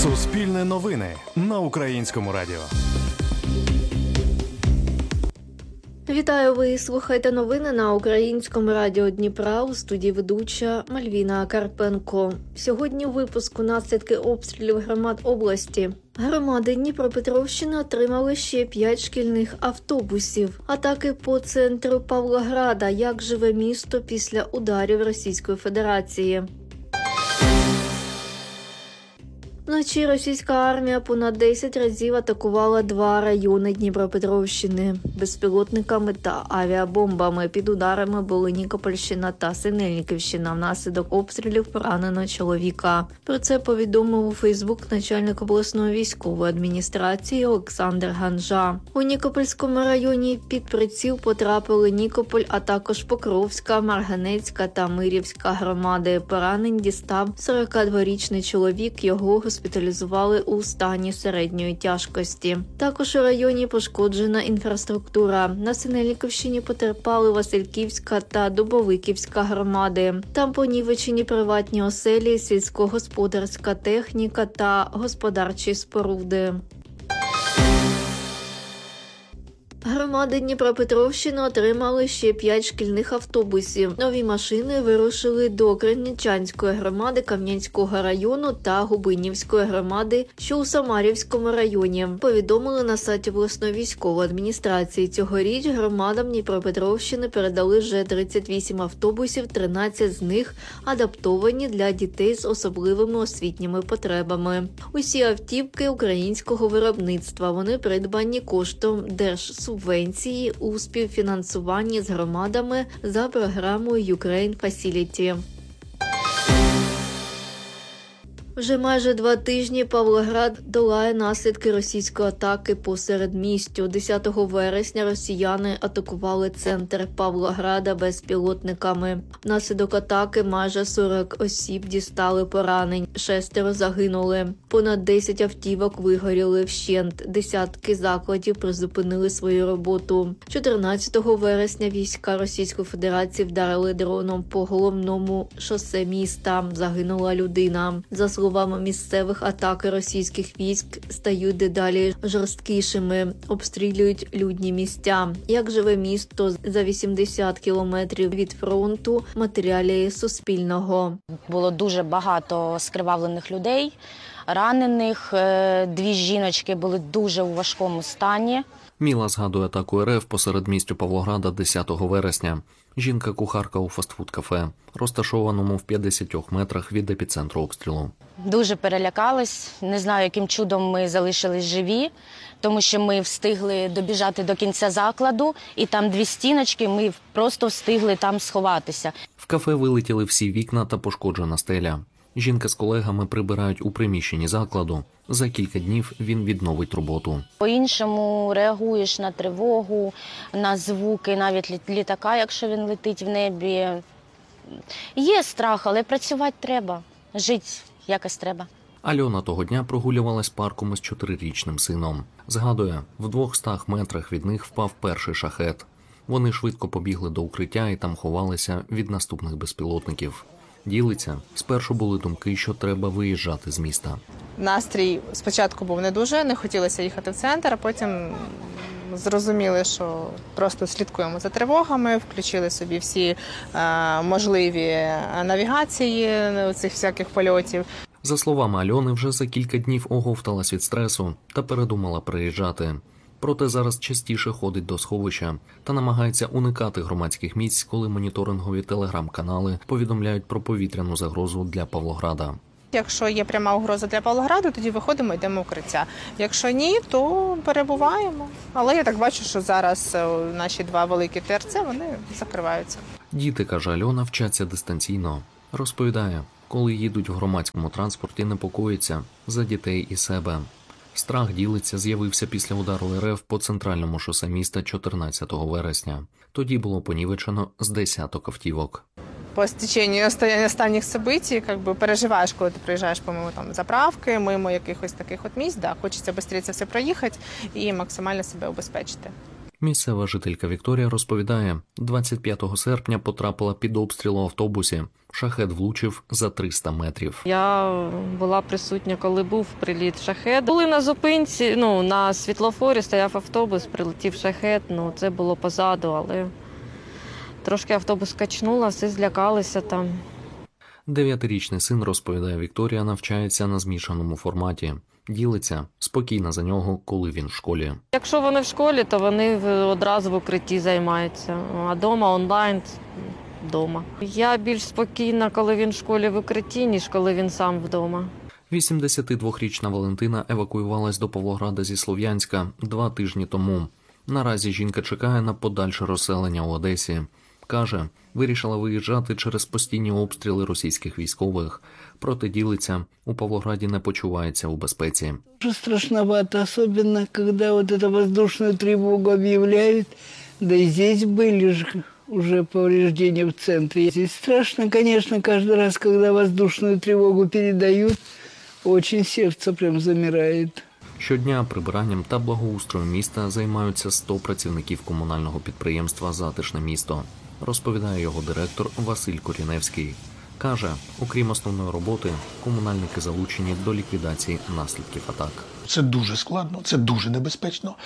Суспільне новини на Українському радіо. Вітаю, ви слухаєте новини на Українському радіо Дніпра, у студії ведуча Мальвіна Карпенко. Сьогодні у випуску наслідки обстрілів громад області. Громади Дніпропетровщини отримали ще 5 шкільних автобусів. Атаки по центру Павлограда. Як живе місто після ударів Російської Федерації? Вночі російська армія понад 10 разів атакувала 2 райони Дніпропетровщини безпілотниками та авіабомбами. Під ударами були Нікопольщина та Синельниківщина. Внаслідок обстрілів поранено чоловіка. Про це повідомив у Фейсбук начальник обласної військової адміністрації Олександр Ганжа. У Нікопольському районі під приціл потрапили Нікополь, а також Покровська, Марганецька та Мирівська громади. Поранень дістав 42-річний чоловік, його госпіталізували у стані середньої тяжкості. Також у районі пошкоджена інфраструктура. На Синельниківщині потерпали Васильківська та Дубовиківська громади. Там понівечені приватні оселі, сільськогосподарська техніка та господарчі споруди. Громади Дніпропетровщини отримали ще 5 шкільних автобусів. Нові машини вирушили до Криничанської громади Кам'янського району та Губинівської громади, що у Самарівському районі. Повідомили на сайті обласної військової адміністрації. Цьогоріч громадам Дніпропетровщини передали вже 38 автобусів, 13 з них адаптовані для дітей з особливими освітніми потребами. Усі автівки українського виробництва. Вони придбані коштом держсубвенції у співфінансуванні з громадами за програмою Ukraine Facility. Вже майже 2 тижні Павлоград долає наслідки російської атаки по середмістю. 10 вересня росіяни атакували центр Павлограда безпілотниками. Внаслідок атаки майже 40 осіб дістали поранень, 6 загинули. Понад 10 автівок вигоріли вщент, десятки закладів призупинили свою роботу. 14 вересня війська Російської Федерації вдарили дроном по головному шосе міста. Загинула людина. За словами місцевих, атаки російських військ стають дедалі жорсткішими, обстрілюють людні місця. Як живе місто за 80 кілометрів від фронту, матеріалі Суспільного. Було дуже багато скривавлених людей, ранених, 2 жіночки були дуже у важкому стані. Міла згадує атаку РФ по середмістю Павлограда 10 вересня. Жінка-кухарка у фастфуд-кафе, розташованому в 50 метрах від епіцентру обстрілу. Дуже перелякались, не знаю, яким чудом ми залишились живі, тому що ми встигли добіжати до кінця закладу, і там 2 стіночки, ми просто встигли там сховатися. В кафе вилетіли всі вікна та пошкоджена стеля. Жінка з колегами прибирають у приміщенні закладу. За кілька днів він відновить роботу. По-іншому реагуєш на тривогу, на звуки, навіть літака, якщо він летить в небі. Є страх, але працювати треба, жити якось треба. Альона того дня прогулювалась парком із 4-річним сином. Згадує, в 200 метрах від них впав перший шахет. Вони швидко побігли до укриття і там ховалися від наступних безпілотників. Ділиться, спершу були думки, що треба виїжджати з міста. Настрій спочатку був не дуже, не хотілося їхати в центр, а потім зрозуміли, що просто слідкуємо за тривогами, включили собі всі можливі навігації цих всяких польотів. За словами Альони, вже за кілька днів оговталась від стресу та передумала приїжджати. Проте зараз частіше ходить до сховища та намагається уникати громадських місць, коли моніторингові телеграм-канали повідомляють про повітряну загрозу для Павлограда. Якщо є пряма угроза для Павлограду, тоді виходимо, йдемо в укриття. Якщо ні, то перебуваємо. Але я так бачу, що зараз наші 2 великі ТРЦ, вони закриваються. Діти, каже Альона, вчаться дистанційно. Розповідає, коли їдуть в громадському транспорті, непокоїться за дітей і себе. Страх, ділиться, з'явився після удару РФ по центральному шосе міста 14 вересня. Тоді було понівечено з 10 автівок. По стечению останніх событий, переживаєш, коли ти приїжджаєш помимо заправки, мимо якихось таких от місць, хочеться швидше це все проїхати і максимально себе убезпечити. Місцева жителька Вікторія розповідає, 25 серпня потрапила під обстріл у автобусі. Шахед влучив за 300 метрів. Я була присутня, коли був приліт шахеду. Були на зупинці, на світлофорі стояв автобус, прилетів шахед, це було позаду, але трошки автобус качнуло, всі злякалися там. 9-річний син, розповідає Вікторія, навчається на змішаному форматі. Ділиться, спокійна за нього, коли він в школі. Якщо вони в школі, то вони одразу в укритті займаються, а вдома онлайн вдома. Я більш спокійна, коли він в школі в укритті, ніж коли він сам вдома. 82-річна Валентина евакуювалась до Павлограда зі Слов'янська 2 тижні тому. Наразі жінка чекає на подальше розселення у Одесі. Каже, вирішила виїжджати через постійні обстріли російських військових. Проте ділиться, у Павлограді не почувається у безпеці. Уже страшновато, особенно когда вот эту воздушную тревогу объявляют. Да и здесь были же уже повреждения в центре. Здесь страшно, конечно, каждый раз, когда воздушную тревогу передают, очень сердце прям замирает. Щодня прибиранням та благоустроєм міста займаються 100 працівників комунального підприємства «Затишне місто», розповідає його директор Василь Коріневський. Каже, окрім основної роботи, комунальники залучені до ліквідації наслідків атак. Це дуже складно, це дуже небезпечно.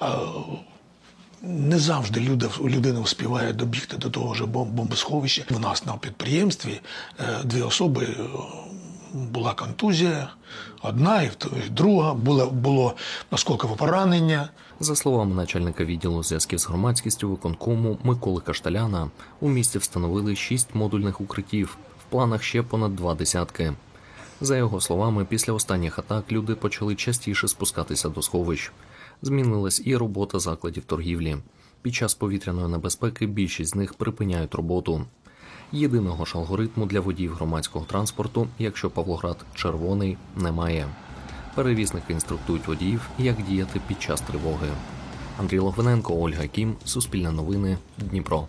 Не завжди людина вспіває добігти до того ж бомбосховища. У нас на підприємстві 2 особи була контузія, одна і друга, було осколкове поранення. За словами начальника відділу зв'язків з громадськістю виконкому Миколи Кашталяна, у місті встановили 6 модульних укриттів, в планах ще понад 2 десятки. За його словами, після останніх атак люди почали частіше спускатися до сховищ. Змінилась і робота закладів торгівлі. Під час повітряної небезпеки більшість з них припиняють роботу. Єдиного ж алгоритму для водіїв громадського транспорту, якщо Павлоград червоний, немає. Перевізники інструктують водіїв, як діяти під час тривоги. Андрій Логвиненко, Ольга Кім, Суспільне новини, Дніпро.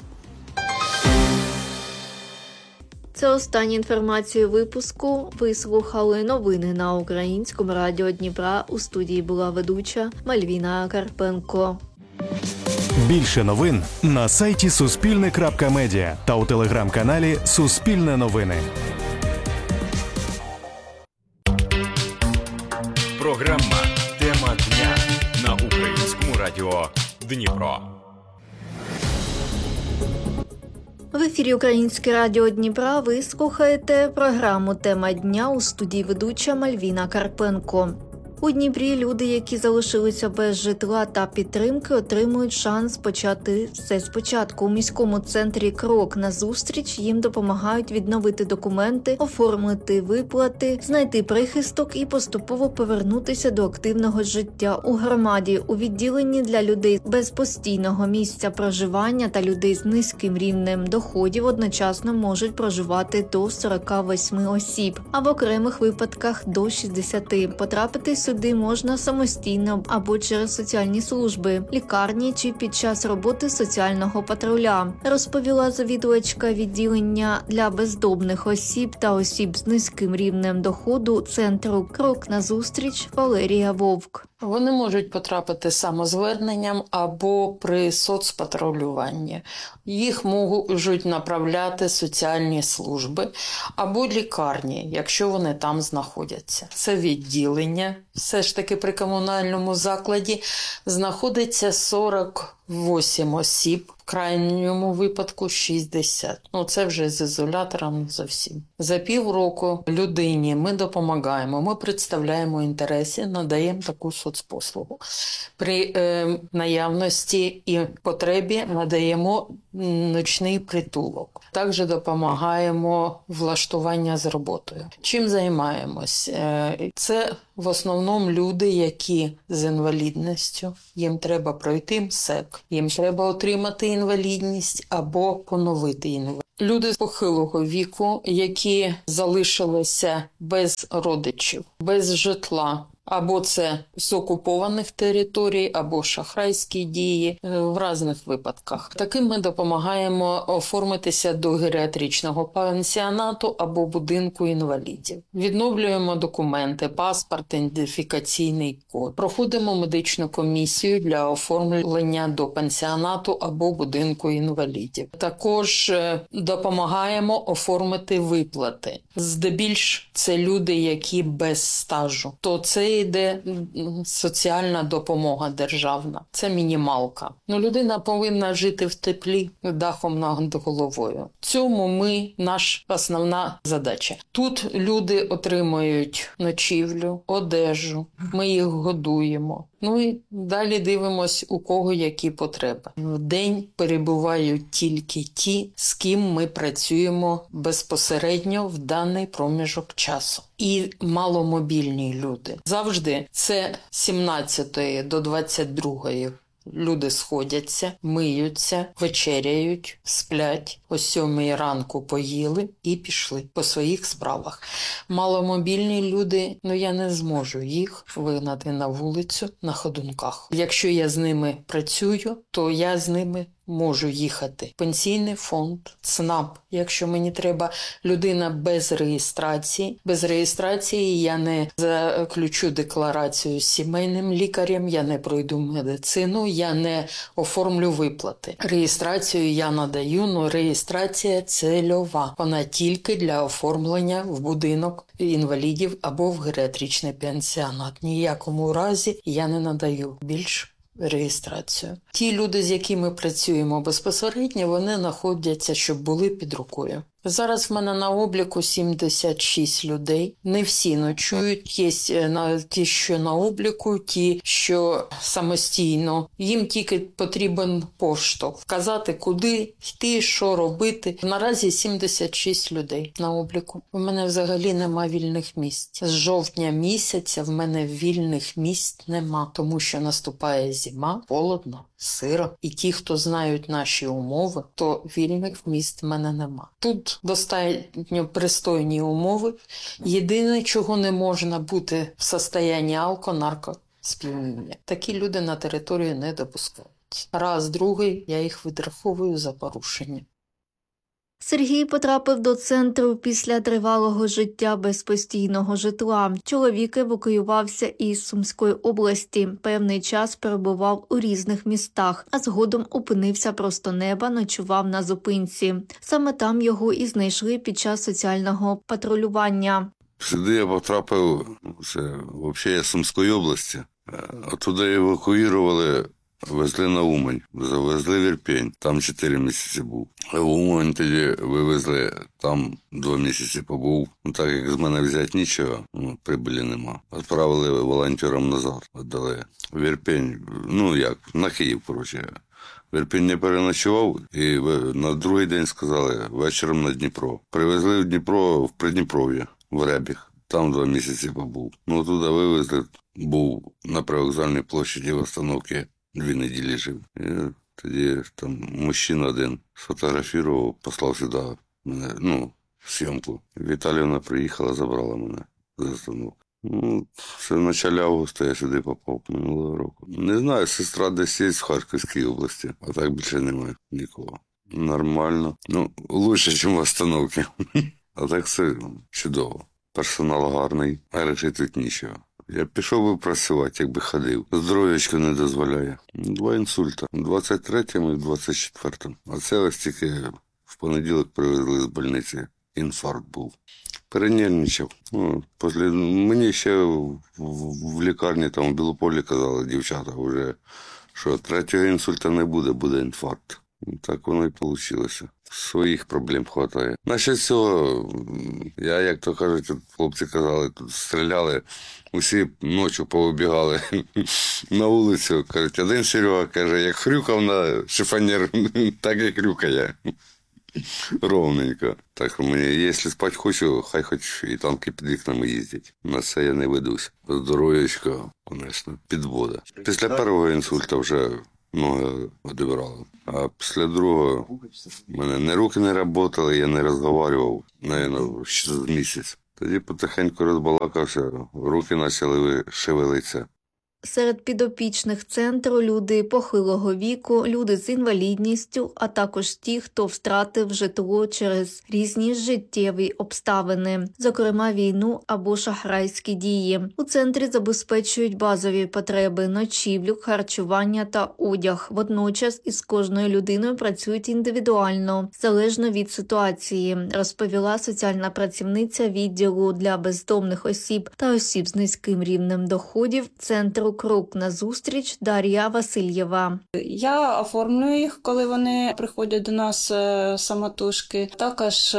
Це остання інформація випуску. Ви слухали новини на Українському радіо Дніпра. У студії була ведуча Мальвіна Карпенко. Більше новин на сайті Суспільне.Медіа та у телеграм-каналі Суспільне новини. Програма «Тема дня» на Українському радіо Дніпро. В ефірі Українське радіо Дніпра ви слухаєте програму «Тема дня», у студії ведуча Мальвіна Карпенко. У Дніпрі люди, які залишилися без житла та підтримки, отримують шанс почати все спочатку. У міському центрі «Крок назустріч» їм допомагають відновити документи, оформити виплати, знайти прихисток і поступово повернутися до активного життя у громаді. У відділенні для людей без постійного місця проживання та людей з низьким рівнем доходів одночасно можуть проживати до 48 осіб, а в окремих випадках до 60. Потрапити сюди можна самостійно або через соціальні служби, лікарні чи під час роботи соціального патруля, розповіла завідувачка відділення для бездомних осіб та осіб з низьким рівнем доходу центру «Крок назустріч» Валерія Вовк. Вони можуть потрапити самозверненням або при соцпатрулюванні. Їх можуть направляти соціальні служби або лікарні, якщо вони там знаходяться. Це відділення. Все ж таки при комунальному закладі знаходиться 48 осіб, в крайньому випадку 60. Це вже з ізолятором зовсім. За півроку людині ми допомагаємо, ми представляємо інтереси, надаємо таку соцпослугу. При наявності і потребі надаємо ночний притулок. Також допомагаємо влаштування з роботою. Чим займаємось? Це в основному люди, які з інвалідністю. Їм треба пройти МСЕК, їм треба отримати інвалідність або поновити інвалідність. Люди з похилого віку, які залишилися без родичів, без житла, Або це з окупованих територій, або шахрайські дії в різних випадках. Таким ми допомагаємо оформитися до геріатричного пансіонату або будинку інвалідів. Відновлюємо документи, паспорт, ідентифікаційний код. Проходимо медичну комісію для оформлення до пансіонату або будинку інвалідів. Також допомагаємо оформити виплати. Здебільш це люди, які без стажу. То це йде соціальна допомога державна. Це мінімалка. Людина повинна жити в теплі, дахом над головою. В цьому наша основна задача. Тут люди отримують ночівлю, одежу, ми їх годуємо. І далі дивимось, у кого які потреби. В день перебувають тільки ті, з ким ми працюємо безпосередньо в даний проміжок часу. І маломобільні люди. Завжди це з 17 до 22 люди сходяться, миються, вечеряють, сплять. О 7 ранку поїли і пішли по своїх справах. Маломобільні люди, я не зможу їх вигнати на вулицю на ходунках. Якщо я з ними працюю, то я з ними можу їхати. Пенсійний фонд, ЦНАП, якщо мені треба людина без реєстрації. Без реєстрації я не заключу декларацію з сімейним лікарем, я не пройду медицину, я не оформлю виплати. Реєстрацію я надаю, але реєстрація цільова. Вона тільки для оформлення в будинок інвалідів або в геріатричний пансіонат. Ніякому разі я не надаю більш реєстрацію. Ті люди, з якими працюємо безпосередньо, вони знаходяться, щоб були під рукою. Зараз в мене на обліку 76 людей. Не всі ночують. Є ті, що на обліку, ті, що самостійно. Їм тільки потрібен поштовх. Вказати, куди йти, що робити. Наразі 76 людей на обліку. У мене взагалі нема вільних місць. З жовтня місяця в мене вільних місць нема. Тому що наступає зима, холодно, сиро. І ті, хто знають наші умови, то вільних місць в мене нема. Тут достатньо пристойні умови. Єдине, чого не можна бути в стані алко-наркосп'яніння. Такі люди на територію не допускають. Раз, другий, я їх відраховую за порушення. Сергій потрапив до центру після тривалого життя без постійного житла. Чоловік евакуювався із Сумської області. Певний час перебував у різних містах, а згодом опинився просто неба, ночував на зупинці. Саме там його і знайшли під час соціального патрулювання. Сюди я потрапив, це взагалі я з Сумської області. Оттуда евакуювали, везли на Умань, завезли в Ірпінь, там 4 місяці був. В Умань тоді вивезли, там 2 місяці побув. Так як з мене взяти нічого, прибулі нема. Відправили волонтерам назад, віддали в Ірпінь, на Київ, коротше. В Ірпінь не переночував і на другий день сказали, вечором на Дніпро. Привезли в Дніпро, в Придніпров'я, в Ребіг. Там 2 місяці побув. Туди вивезли, був на привокзальній площаді в остановці. 2 неділі жив. І тоді там мужчина один сфотографував, послав сюди мене, зйомку. Віталіївна приїхала, забрала мене з остановки. Це в початку августа я сюди попав минулого року. Не знаю, сестра десь є в Харківській області, а так більше немає нікого. Нормально. Лучше, ніж в остановці. А так все чудово. Персонал гарний, а решить тут нічого. Я пішов би працювати, якби ходив. Здоров'ячко не дозволяє. 2 інсульта. В 23-му і в 24-му. А це ось тільки в понеділок привезли з больниці. Інфаркт був. Перенервничав. Мені ще в лікарні, там в Білополі казали дівчата вже, що 3-го інсульта не буде, буде інфаркт. Так воно і вийшло. Своїх проблем хватає. Насчет цього, я, як то кажуть, хлопці казали, тут стріляли, усі ночі повибігали на вулицю. Кажуть, один Серега каже, як хрюкав на шифонер, так і хрюкає. Ровненько. Так мені, якщо спати хочу, хай хоч і танки під вікнами їздять. На це я не ведусь. Здоров'ячко, звісно, підвода. Після 1-го інсульту вже ноги одібрали. А після 2-го в мене ні руки не працювали, я не розмовляв, навіть, з місяць. Тоді потихеньку розбалакався, руки почали шевелитися. Серед підопічних центру люди похилого віку, люди з інвалідністю, а також ті, хто втратив житло через різні життєві обставини, зокрема війну або шахрайські дії. У центрі забезпечують базові потреби – ночівлю, харчування та одяг. Водночас із кожною людиною працюють індивідуально, залежно від ситуації, розповіла соціальна працівниця відділу для бездомних осіб та осіб з низьким рівнем доходів центру «Крок назустріч» Дар'я Васильєва. Я оформлюю їх, коли вони приходять до нас самотужки. Також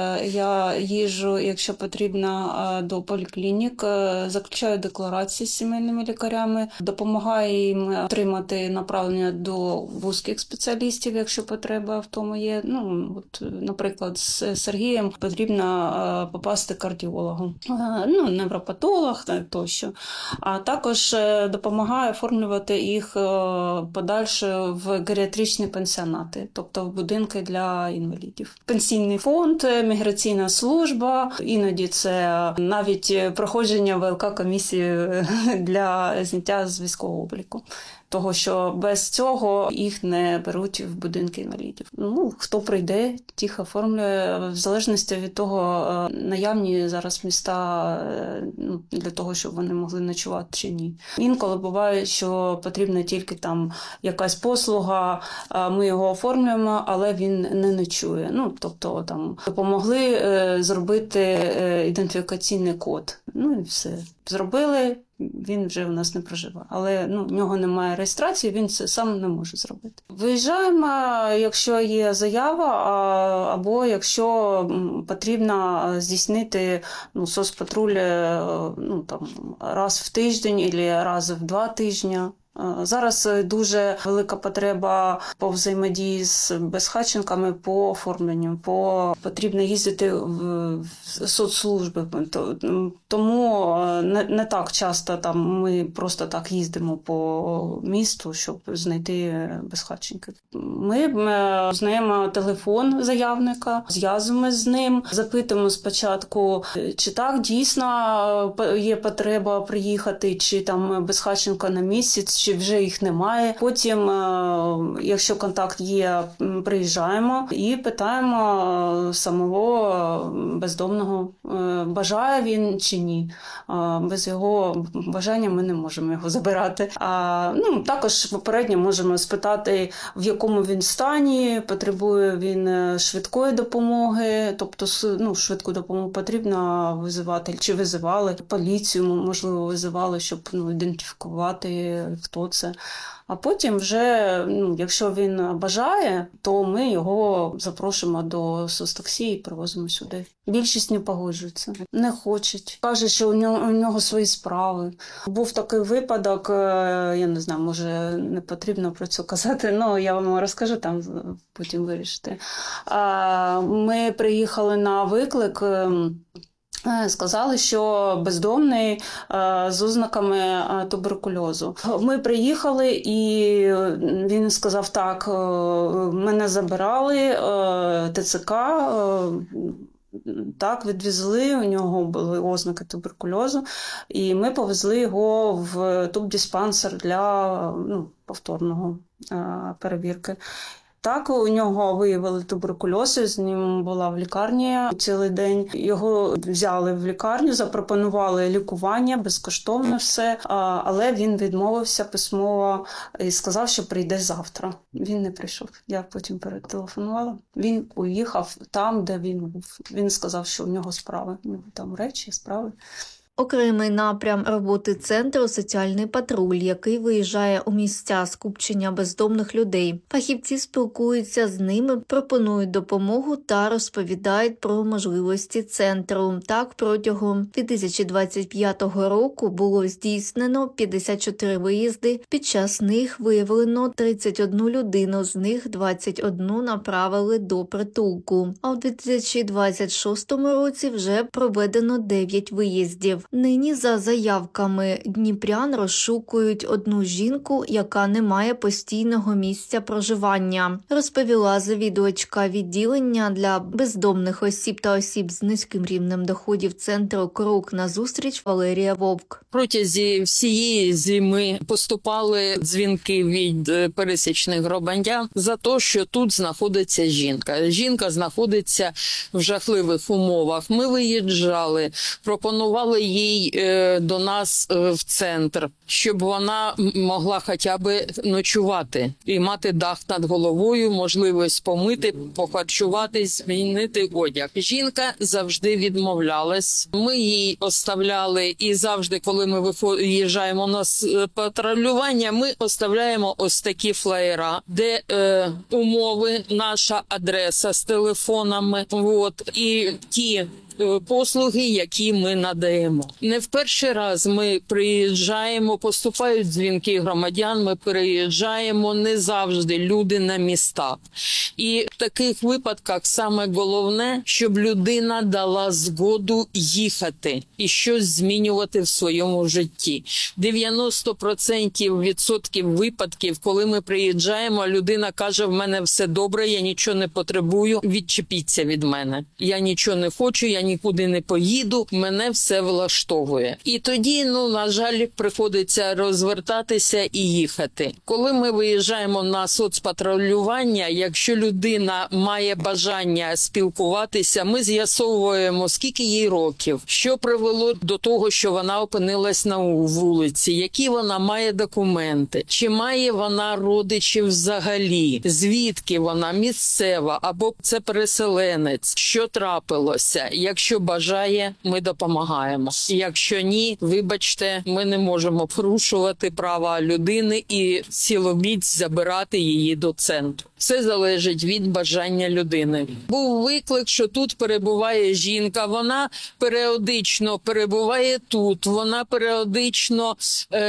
я їжджу, якщо потрібно, до поліклінік, заключаю декларації з сімейними лікарями, допомагаю їм отримати направлення до вузьких спеціалістів, якщо потреба в тому є. Наприклад, з Сергієм потрібно попасти кардіологу, невропатолог тощо. А також допомагає оформлювати їх подальше в геріатричні пенсіонати, тобто в будинки для інвалідів. Пенсійний фонд, міграційна служба, іноді це навіть проходження ВЛК-комісії для зняття з військового обліку. Того, що без цього їх не беруть в будинки інвалідів. Хто прийде, тих оформлює, в залежності від того, наявні зараз міста для того, щоб вони могли ночувати чи ні. Інколи буває, що потрібна тільки там якась послуга, ми його оформлюємо, але він не ночує. Тобто там допомогли зробити ідентифікаційний код. І все. Зробили, він вже у нас не проживає. Але в нього немає реєстрації, він це сам не може зробити. Виїжджаємо, якщо є заява, або якщо потрібно здійснити соцпатруль раз в тиждень або раз в 2 тижні. Зараз дуже велика потреба по взаємодії з безхатченками по оформленню. Потрібно їздити в соцслужби. Тому не так часто ми просто так їздимо по місту, щоб знайти безхатченків. Ми знаємо телефон заявника, зв'язуємося з ним, запитуємо спочатку, чи так дійсно є потреба приїхати, чи там безхатченка на місяць, чи вже їх немає. Потім, якщо контакт є, приїжджаємо і питаємо самого бездомного, бажає він чи ні. Без його бажання ми не можемо його забирати. Також попередньо можемо спитати, в якому він стані, потребує він швидкої допомоги, тобто швидку допомогу потрібно визивати, чи визивали, поліцію, можливо, визивали, щоб ідентифікувати, хто це. А потім вже, якщо він бажає, то ми його запрошуємо до соцтаксі і привозимо сюди. Більшість не погоджується, не хочуть. Каже, що у нього свої справи. Був такий випадок, я не знаю, може не потрібно про це казати, але я вам розкажу, там потім вирішите. Ми приїхали на виклик. Сказали, що бездомний з ознаками туберкульозу. Ми приїхали, і він сказав, так, мене забирали, ТЦК, так, відвезли, у нього були ознаки туберкульозу, і ми повезли його в тубдиспансер для повторного перевірки. Так, у нього виявили туберкульоз, з ним була в лікарні цілий день. Його взяли в лікарню, запропонували лікування, безкоштовно все, але він відмовився письмово і сказав, що прийде завтра. Він не прийшов. Я потім перетелефонувала. Він уїхав там, де він був. Він сказав, що у нього справи. Там речі, справи. Окремий напрям роботи центру – соціальний патруль, який виїжджає у місця скупчення бездомних людей. Фахівці спілкуються з ними, пропонують допомогу та розповідають про можливості центру. Так, протягом 2025 року було здійснено 54 виїзди, під час них виявлено 31 людину, з них 21 направили до притулку. А у 2026 році вже проведено 9 виїздів. Нині за заявками дніпрян розшукують одну жінку, яка не має постійного місця проживання, розповіла завідувачка відділення для бездомних осіб та осіб з низьким рівнем доходів центру «Крок назустріч» Валерія Вовк. Протягом всієї зими поступали дзвінки від пересічних громадян за те, що тут знаходиться жінка. Жінка знаходиться в жахливих умовах. Ми виїжджали, пропонували їй до нас в центр, щоб вона могла хоча б ночувати і мати дах над головою, можливість помити, похарчуватись, змінити одяг. Жінка завжди відмовлялась. Ми їй оставляли і завжди, коли ми виїжджаємо на патрулювання, ми оставляємо ось такі флаєра, де умови, наша адреса з телефонами, і ті послуги, які ми надаємо. Не в перший раз ми приїжджаємо, поступають дзвінки громадян, ми приїжджаємо, не завжди люди на містах. І в таких випадках саме головне, щоб людина дала згоду їхати і щось змінювати в своєму житті. 90% випадків, коли ми приїжджаємо, людина каже, в мене все добре, я нічого не потребую, відчепіться від мене. Я нічого не хочу, я нікуди не поїду, мене все влаштовує. І тоді, на жаль, приходиться розвертатися і їхати. Коли ми виїжджаємо на соцпатрулювання, якщо людина має бажання спілкуватися, ми з'ясовуємо, скільки їй років, що привело до того, що вона опинилась на вулиці, які вона має документи, чи має вона родичів взагалі, звідки вона, місцева, або це переселенець, що трапилося. Якщо бажає, ми допомагаємо. Якщо ні, вибачте, ми не можемо порушувати права людини і силоміць забирати її до центру. Все залежить від бажання людини. Був виклик, що тут перебуває жінка, вона періодично перебуває тут, вона періодично,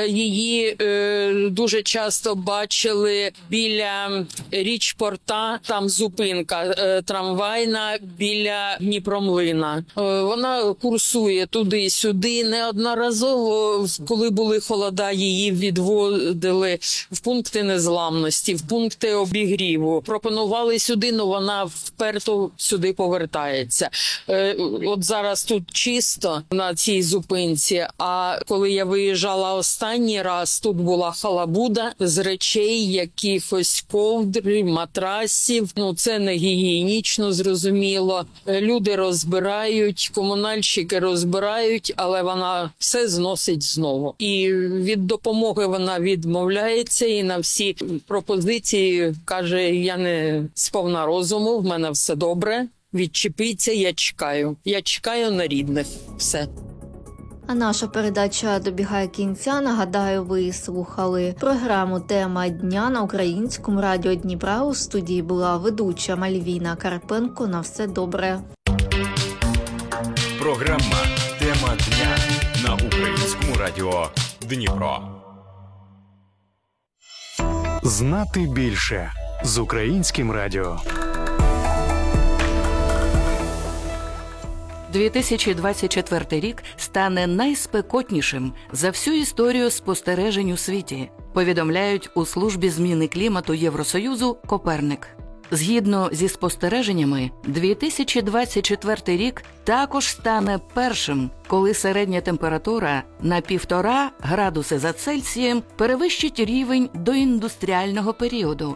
її дуже часто бачили біля річпорта, там зупинка трамвайна біля Дніпромлина. Вона курсує туди-сюди, неодноразово, коли були холода, її відводили в пункти незламності, в пункти обігріву. Пропонували сюди, але вона вперто сюди повертається. От зараз тут чисто на цій зупинці, а коли я виїжджала останній раз, тут була халабуда з речей, якихось ковдр, матрасів. Це не гігієнічно, зрозуміло. Люди розбирають, комунальщики розбирають, але вона все зносить знову. І від допомоги вона відмовляється і на всі пропозиції каже, я не сповна розуму, в мене все добре, відчепіться, я чекаю. Я чекаю на рідних. Все. А наша передача добігає кінця. Нагадаю, ви слухали програму «Тема дня» на Українському радіо Дніпра. У студії була ведуча Мальвіна Карпенко. На все добре. Програма «Тема дня» на Українському радіо Дніпро. Знати більше з Українським радіо. 2024 рік стане найспекотнішим за всю історію спостережень у світі, повідомляють у службі зміни клімату Євросоюзу «Коперник». Згідно зі спостереженнями, 2024 рік також стане першим, коли середня температура на 1,5 градуси за Цельсієм перевищить рівень доіндустріального періоду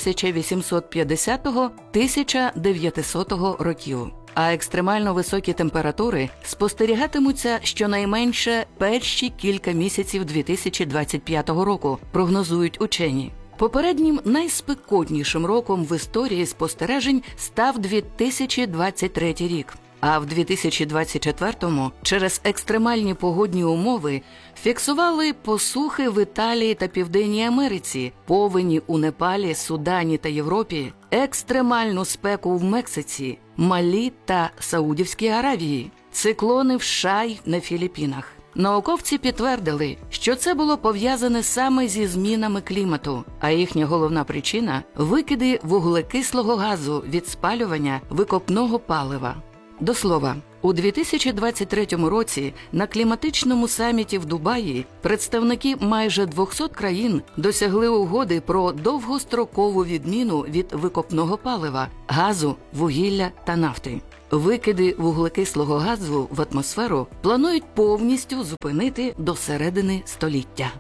1850-1900 років. А екстремально високі температури спостерігатимуться щонайменше перші кілька місяців 2025 року, прогнозують учені. Попереднім найспекотнішим роком в історії спостережень став 2023 рік. А в 2024-му через екстремальні погодні умови фіксували посухи в Італії та Південній Америці, повені у Непалі, Судані та Європі, екстремальну спеку в Мексиці, Малі та Саудівській Аравії, циклони в США й на Філіппінах. Науковці підтвердили, що це було пов'язане саме зі змінами клімату, а їхня головна причина – викиди вуглекислого газу від спалювання викопного палива. До слова, У 2023 році на кліматичному саміті в Дубаї представники майже 200 країн досягли угоди про довгострокову відміну від викопного палива, газу, вугілля та нафти. Викиди вуглекислого газу в атмосферу планують повністю зупинити до середини століття.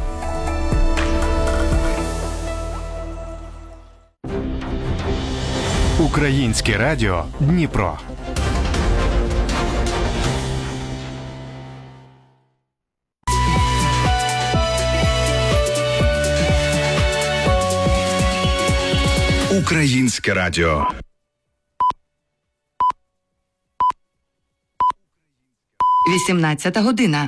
Українське радіо Дніпро. Українське радіо. – 18 година.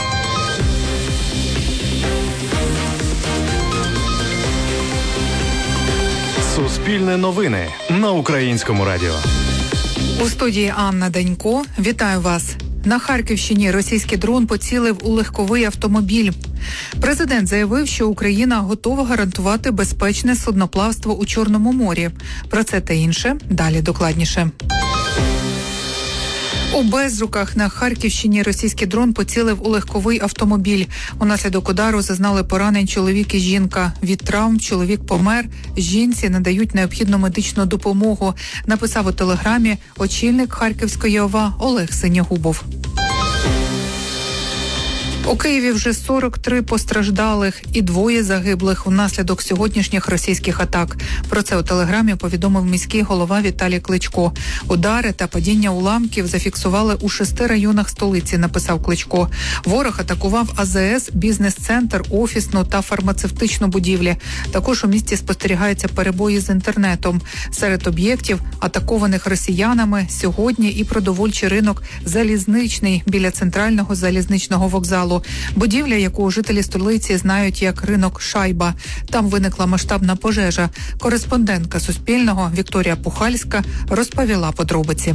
Суспільне новини на Українському радіо. У студії Анна Данько. Вітаю вас. На Харківщині російський дрон поцілив у легковий автомобіль. Президент заявив, що Україна готова гарантувати безпечне судноплавство у Чорному морі. Про це та інше далі докладніше. У Безруках на Харківщині російський дрон поцілив у легковий автомобіль. Унаслідок удару зазнали поранень чоловік і жінка. Від травм чоловік помер, жінці надають необхідну медичну допомогу, написав у телеграмі очільник Харківської ОВА Олег Синягубов. У Києві вже 43 постраждалих і 2 загиблих унаслідок сьогоднішніх російських атак. Про це у телеграмі повідомив міський голова Віталій Кличко. Удари та падіння уламків зафіксували у 6 районах столиці, написав Кличко. Ворог атакував АЗС, бізнес-центр, офісну та фармацевтичну будівлі. Також у місті спостерігаються перебої з інтернетом. Серед об'єктів, атакованих росіянами, сьогодні і продовольчий ринок «Залізничний» біля центрального залізничного вокзалу. Будівля, яку жителі столиці знають як ринок «Шайба». Там виникла масштабна пожежа. Кореспондентка Суспільного Вікторія Пухальська розповіла подробиці.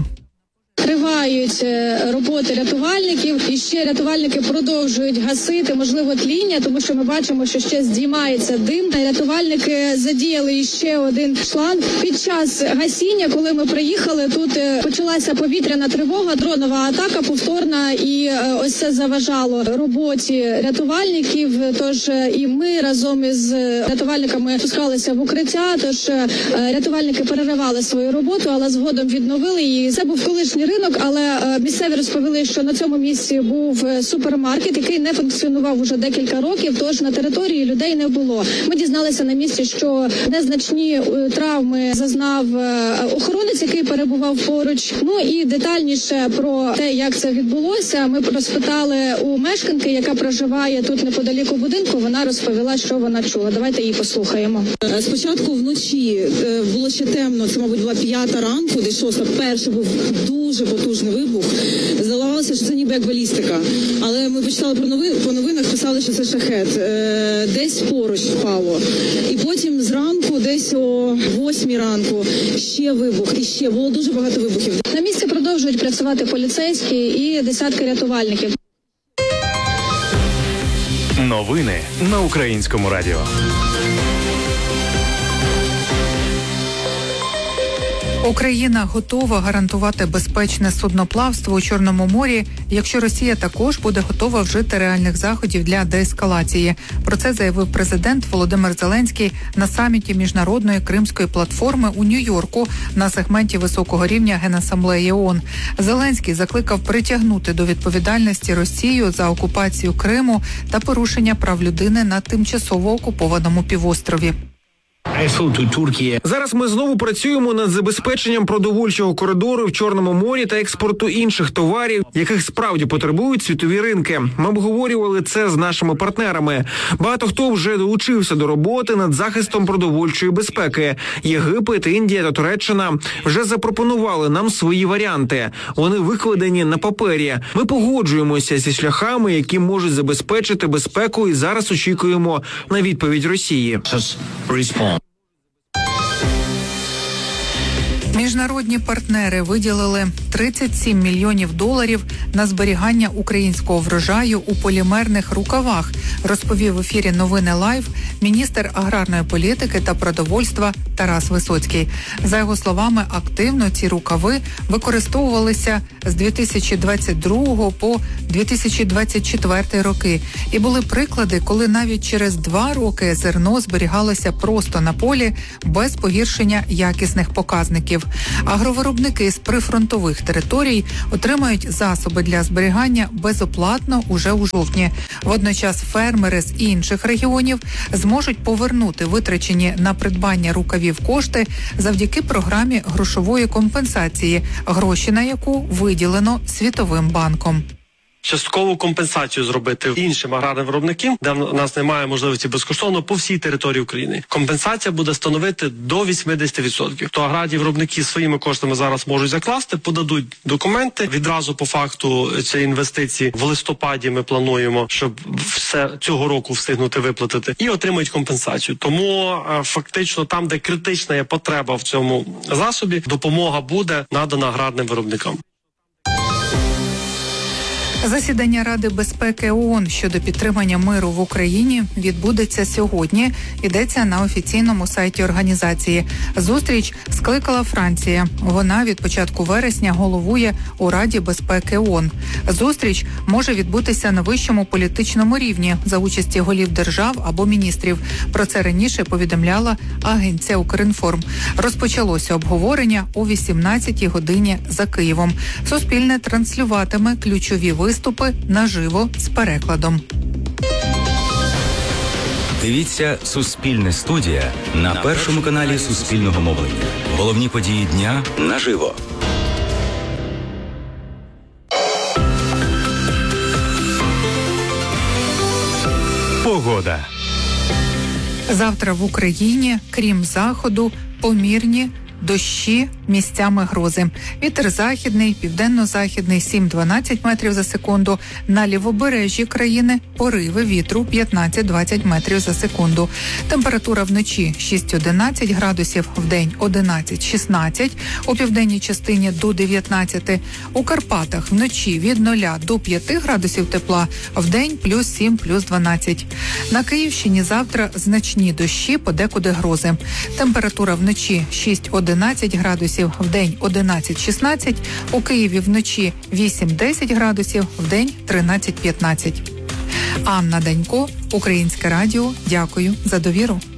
Тривають роботи рятувальників, і ще рятувальники продовжують гасити, можливо, тління, тому що ми бачимо, що ще здіймається дим. Рятувальники задіяли ще один шланг. Під час гасіння, коли ми приїхали, тут почалася повітряна тривога, дронова атака повторна, і ось це заважало роботі рятувальників. Тож і ми разом із рятувальниками спускалися в укриття, тож рятувальники переривали свою роботу, але згодом відновили її. Це був колишній ринок, але місцеві розповіли, що на цьому місці був супермаркет, який не функціонував уже декілька років, тож на території людей не було. Ми дізналися на місці, що незначні травми зазнав охоронець, який перебував поруч. Ну і детальніше про те, як це відбулося, ми розпитали у мешканки, яка проживає тут неподалік у будинку. Вона розповіла, що вона чула. Давайте її послухаємо. Спочатку вночі було ще темно, це, мабуть, була 5 ранку, десь 6. Перший був дуже потужний вибух. Здавалося, що це ніби як балістика. Але ми почитали по новинах, писали, що це шахет. Десь поруч впало. І потім зранку, десь о 8 ранку, ще вибух. І ще було дуже багато вибухів. На місці продовжують працювати поліцейські і десятки рятувальників. Новини на Українському радіо. Україна готова гарантувати безпечне судноплавство у Чорному морі, якщо Росія також буде готова вжити реальних заходів для деескалації. Про це заявив президент Володимир Зеленський на саміті Міжнародної Кримської платформи у Нью-Йорку на сегменті високого рівня Генасамблеї ООН. Зеленський закликав притягнути до відповідальності Росію за окупацію Криму та порушення прав людини на тимчасово окупованому півострові. Зараз ми знову працюємо над забезпеченням продовольчого коридору в Чорному морі та експорту інших товарів, яких справді потребують світові ринки. Ми обговорювали це з нашими партнерами. Багато хто вже долучився до роботи над захистом продовольчої безпеки. Єгипет, Індія та Туреччина вже запропонували нам свої варіанти. Вони викладені на папері. Ми погоджуємося зі шляхами, які можуть забезпечити безпеку, і зараз очікуємо на відповідь Росії. Міжнародні партнери виділили $37 мільйонів на зберігання українського врожаю у полімерних рукавах, розповів в ефірі «Новини Лайв» міністр аграрної політики та продовольства Тарас Висоцький. За його словами, активно ці рукави використовувалися з 2022 по 2024 роки. І були приклади, коли навіть через 2 роки зерно зберігалося просто на полі без погіршення якісних показників. Агровиробники з прифронтових територій отримають засоби для зберігання безоплатно уже у жовтні. Водночас фермери з інших регіонів зможуть повернути витрачені на придбання рукавів кошти завдяки програмі грошової компенсації, гроші на яку виділено Світовим банком. Часткову компенсацію зробити іншим аграрним виробникам, де в нас немає можливості безкоштовно по всій території України. Компенсація буде становити до 80%. То аграрні виробники своїми коштами зараз можуть закласти, подадуть документи. Відразу по факту цієї інвестиції в листопаді ми плануємо, щоб все цього року встигнути виплатити, і отримають компенсацію. Тому фактично там, де критична є потреба в цьому засобі, допомога буде надана аграрним виробникам. Засідання Ради безпеки ООН щодо підтримання миру в Україні відбудеться сьогодні. Йдеться на офіційному сайті організації. Зустріч скликала Франція. Вона від початку вересня головує у Раді безпеки ООН. Зустріч може відбутися на вищому політичному рівні за участі голів держав або міністрів. Про це раніше повідомляла агенція «Укрінформ». Розпочалося обговорення о 18-й годині за Києвом. Суспільне транслюватиме ключові виступи наживо з перекладом. Дивіться «Суспільне студія» на першому каналі Суспільного мовлення. Головні події дня наживо. Погода. Завтра в Україні, крім заходу, помірні дощі, місцями грози. Вітер західний, південно-західний 7-12 метрів за секунду. На лівобережжі країни пориви вітру 15-20 метрів за секунду. Температура вночі 6-11 градусів, вдень 11-16, у південній частині до 19. У Карпатах вночі від 0 до 5 градусів тепла, вдень плюс 7, плюс 12. На Київщині завтра значні дощі, подекуди грози. Температура вночі 6-11 градусів, вдень 11-16, у Києві вночі 8-10 градусів, вдень 13-15. Анна Данько, Українське радіо. Дякую за довіру.